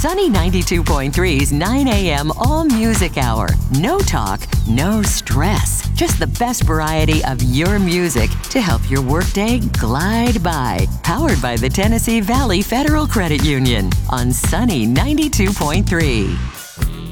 Sunny 92.3's 9 a.m. All Music Hour. No talk, no stress. Just the best variety of your music to help your workday glide by. Powered by the Tennessee Valley Federal Credit Union on Sunny 92.3.